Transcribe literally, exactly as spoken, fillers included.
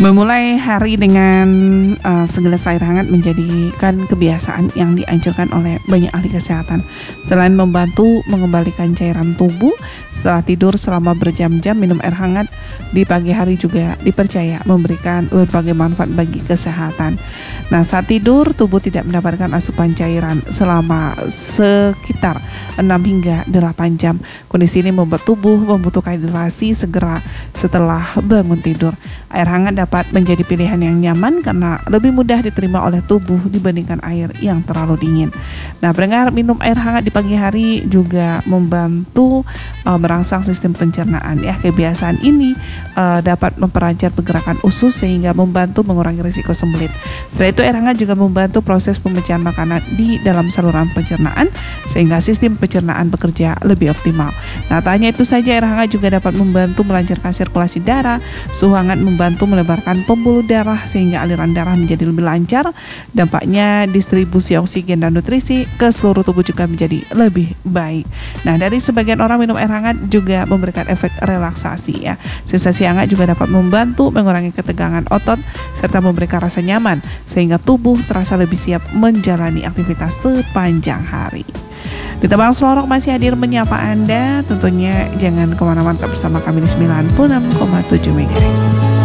Memulai hari dengan uh, segelas air hangat menjadikan kebiasaan yang dianjurkan oleh banyak ahli kesehatan. Selain membantu mengembalikan cairan tubuh setelah tidur selama berjam-jam, minum air hangat di pagi hari juga dipercaya memberikan berbagai manfaat bagi kesehatan. Nah, saat tidur tubuh tidak mendapatkan asupan cairan selama sekitar enam hingga delapan jam. Kondisi ini membuat tubuh membutuhkan hidrasi segera setelah bangun tidur. Air hangat dapat menjadi pilihan yang nyaman karena lebih mudah diterima oleh tubuh dibandingkan air yang terlalu dingin. Nah, pendengar, minum air hangat di pagi hari juga membantu uh, merangsang sistem pencernaan. Ya, kebiasaan ini uh, dapat memperlancar pergerakan usus sehingga membantu mengurangi risiko sembelit. Selain itu, air hangat juga membantu proses pemecahan makanan di dalam saluran pencernaan sehingga sistem pencernaan bekerja lebih optimal. Nah, tak hanya itu saja, air hangat juga dapat membantu melancarkan sirkulasi darah. Suhu hangat membantu melebarkan pembuluh darah sehingga aliran darah menjadi lebih lancar. Dampaknya distribusi oksigen dan nutrisi ke seluruh tubuh juga menjadi lebih baik. Nah, dari sebagian orang minum air hangat juga memberikan efek relaksasi ya. Sensasi hangat juga dapat membantu mengurangi ketegangan otot serta memberikan rasa nyaman sehingga tubuh terasa lebih siap menjalani aktivitas sepanjang hari. Di Tebang Selorok masih hadir menyapa Anda. Tentunya jangan kemana-mana, tetap bersama kami di sembilan puluh enam koma tujuh MHz.